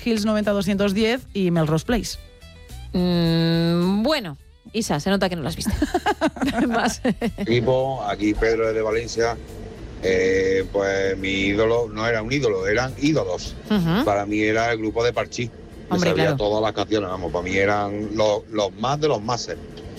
Hills 90-210 y Melrose Place. Bueno, Isa, se nota que no las viste. Más. Equipo, aquí Pedro de Valencia. Pues mi ídolo no era un ídolo, eran ídolos. Para mí era el grupo de Parchís. Hombre, sabía claro. todas las canciones, vamos, para mí eran los más de los máses.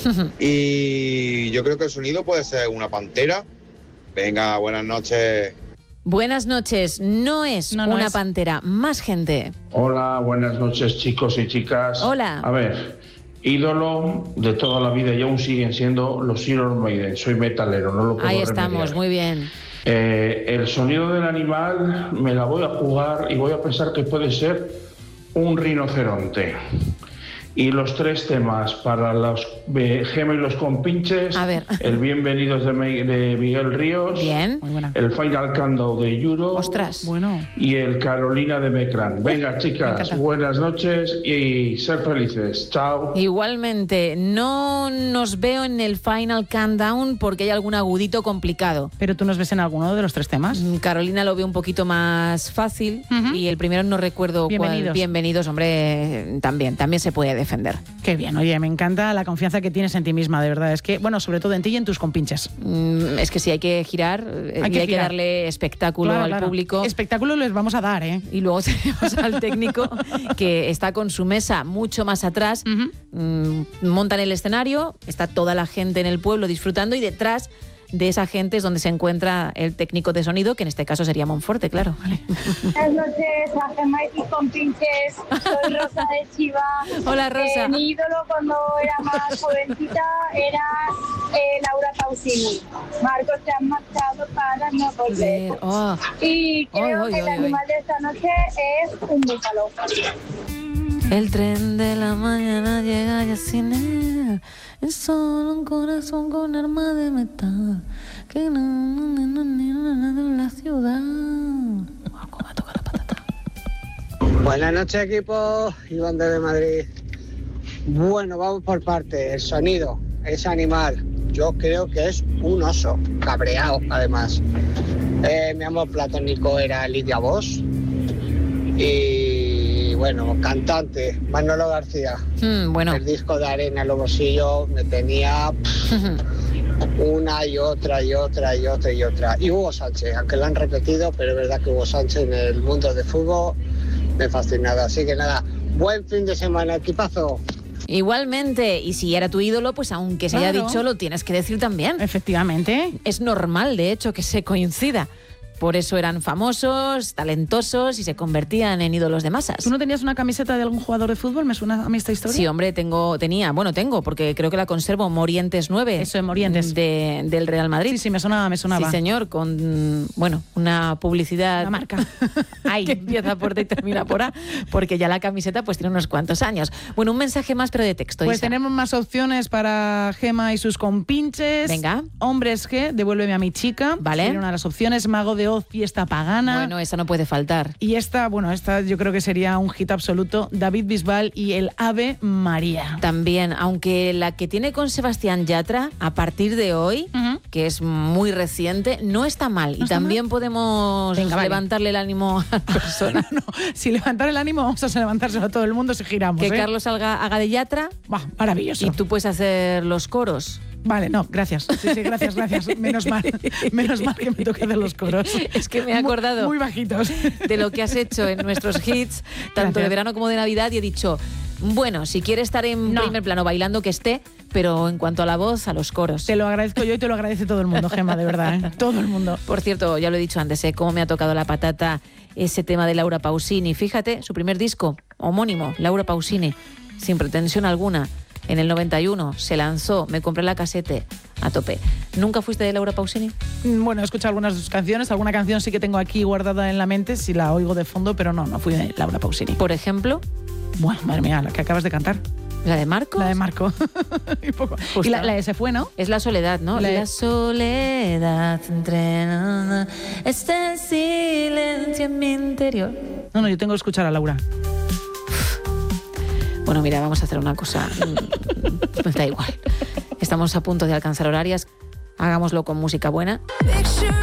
Y yo creo que el sonido puede ser una pantera. Venga, buenas noches. Buenas noches, no es una es. pantera, más gente. Hola, buenas noches chicos y chicas. Hola. A ver, ídolo de toda la vida y aún siguen siendo los Iron Maiden. Soy metalero, no lo puedo Ahí remediar. estamos, muy bien. El sonido del animal me la voy a jugar y voy a pensar que puede ser un rinoceronte. Y los 3 temas para los Gema y los compinches. A ver. El Bienvenidos de Miguel Ríos. Bien. Muy buena. El Final Countdown de Yuro. Ostras. Bueno. Y el Carolina de Mecran. Venga, chicas, encanta. buenas noches y ser felices. Chao. Igualmente, no nos veo en el Final Countdown porque hay algún agudito complicado. ¿Pero tú nos ves en alguno de los 3 temas? Carolina lo veo un poquito más fácil y el primero no recuerdo Bienvenidos. cuál. Bienvenidos, hombre, también se puede defender. Qué bien, oye, me encanta la confianza que tienes en ti misma, de verdad. Es que, bueno, sobre todo en ti y en tus compinches. Es que si hay que girar hay que darle espectáculo Claro, al claro. público. Espectáculo les vamos a dar, ¿eh? Y luego tenemos al técnico que está con su mesa mucho más atrás. Montan el escenario, está toda la gente en el pueblo disfrutando y detrás de esa gente es donde se encuentra el técnico de sonido, que en este caso sería Monforte, claro. Buenas noches, a Gema y compinches. Soy Rosa de Chiva. Hola, Rosa. Mi ídolo cuando era más jovencita era Laura Pausini. Marcos, te han marchado para no volver. Oh. Y creo que el animal de esta noche es un búfalo. El tren de la mañana llega ya sin él. Es solo un corazón con arma de metal. Que no la ciudad. ¿Cómo toca la patata? Buenas noches, equipo. Iván de Madrid. Bueno, vamos por partes. El sonido, ese animal, yo creo que es un oso, cabreado además. Mi amor platónico era Lidia Bosch. Y bueno, cantante, Manolo García. Bueno. El disco de Arena en los bolsillos me tenía una y otra. Y Hugo Sánchez, aunque lo han repetido, pero es verdad que Hugo Sánchez en el mundo del fútbol me fascinaba. Así que nada, buen fin de semana, equipazo. Igualmente, y si era tu ídolo, pues aunque se haya dicho, lo tienes que decir también. Efectivamente. Es normal, de hecho, que se coincida. Por eso eran famosos, talentosos y se convertían en ídolos de masas. ¿Tú no tenías una camiseta de algún jugador de fútbol? ¿Me suena a mí esta historia? Sí, hombre, tengo, porque creo que la conservo, Morientes 9. Eso, Morientes. Del Real Madrid. Sí, me sonaba. Sí, señor, con, una publicidad... Una marca. Ay, que empieza por D y termina por A, porque ya la camiseta pues tiene unos cuantos años. Bueno, un mensaje más, pero de texto. Pues Isa. tenemos más opciones para Gema y sus compinches. Venga. Hombres G, Devuélveme a mi chica. Vale. Sería una de las opciones. Mago de Oz, Fiesta pagana. Bueno, esa no puede faltar. Y esta yo creo que sería un hit absoluto. David Bisbal y el Ave María. También, aunque la que tiene con Sebastián Yatra, a partir de hoy, que es muy reciente, no está mal. ¿No y está también mal? podemos levantarle el ánimo a la persona. No, si levantar el ánimo, vamos a levantárselo a todo el mundo si giramos. Que Carlos haga de Yatra. Maravilloso. Y tú puedes hacer los coros. Vale, no, gracias. Sí, gracias. Menos mal que me toque hacer los coros. Es que me he acordado muy bajitos de lo que has hecho en nuestros hits, tanto de verano como de Navidad, y he dicho, bueno, si quiere estar en primer plano bailando, que esté, pero en cuanto a la voz, a los coros. Te lo agradezco yo y te lo agradece todo el mundo, Gemma, de verdad, ¿eh? Todo el mundo. Por cierto, ya lo he dicho antes, cómo me ha tocado la patata ese tema de Laura Pausini. Fíjate, su primer disco, homónimo, Laura Pausini, sin pretensión alguna. En el 91 se lanzó, me compré la casete a tope. ¿Nunca fuiste de Laura Pausini? Bueno, he escuchado algunas de sus canciones. Alguna canción sí que tengo aquí guardada en la mente, si la oigo de fondo, pero no fui de Laura Pausini. Por ejemplo. Bueno, madre mía, la que acabas de cantar. ¿La de Marcos? La de Marco. Y la de Se fue, ¿no? Es La Soledad, ¿no? La soledad entrena este silencio en mi interior. No, yo tengo que escuchar a Laura. Bueno, mira, vamos a hacer una cosa. Pues da igual. Estamos a punto de alcanzar horarias. Hagámoslo con música buena.